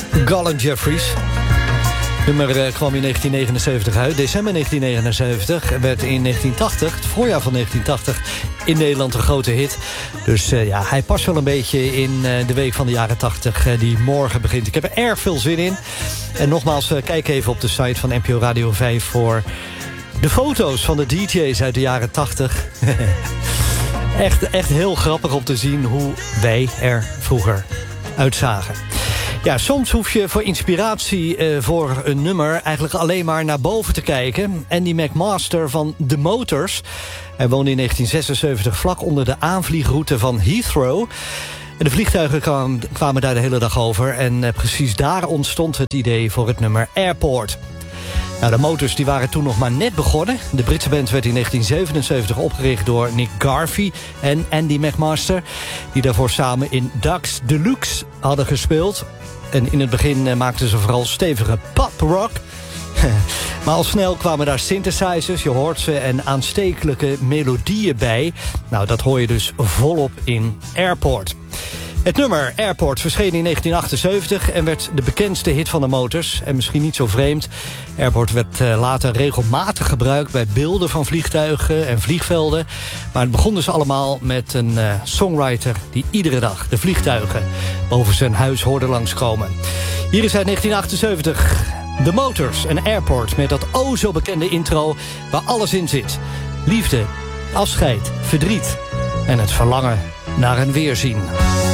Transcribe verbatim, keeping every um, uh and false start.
Colin Jeffries. Het nummer uh, kwam in negentien negenenzeventig uit, december negentien negenenzeventig. En werd in negentien tachtig, het voorjaar van negentien tachtig... in Nederland een grote hit. Dus uh, ja, hij past wel een beetje in uh, de week van de jaren tachtig... Uh, die morgen begint. Ik heb er erg veel zin in. En nogmaals, uh, kijk even op de site van N P O Radio vijf... voor de foto's van de D J's uit de jaren tachtig. echt, echt heel grappig om te zien hoe wij er vroeger uitzagen. Ja, soms hoef je voor inspiratie uh, voor een nummer eigenlijk alleen maar naar boven te kijken. Andy McMaster van The Motors. Hij woonde in negentien zesenzeventig vlak onder de aanvliegroute van Heathrow. En de vliegtuigen kwam, kwamen daar de hele dag over. En uh, precies daar ontstond het idee voor het nummer Airport. Nou, de Motors die waren toen nog maar net begonnen. De Britse band werd in negentien zevenenzeventig opgericht door Nick Garvey en Andy McMaster, die daarvoor samen in Ducks Deluxe hadden gespeeld. En in het begin uh, maakten ze vooral stevige pop-rock. Maar al snel kwamen daar synthesizers, je hoort ze, en aanstekelijke melodieën bij. Nou, dat hoor je dus volop in Airport. Het nummer Airport verscheen in negentien achtenzeventig... en werd de bekendste hit van de Motors. En misschien niet zo vreemd. Airport werd uh, later regelmatig gebruikt bij beelden van vliegtuigen en vliegvelden. Maar het begon dus allemaal met een uh, songwriter... die iedere dag de vliegtuigen boven zijn huis hoorde langskomen. Hier is uit negentien achtenzeventig The Motors en Airport... met dat o zo bekende intro waar alles in zit. Liefde, afscheid, verdriet en het verlangen naar een weerzien.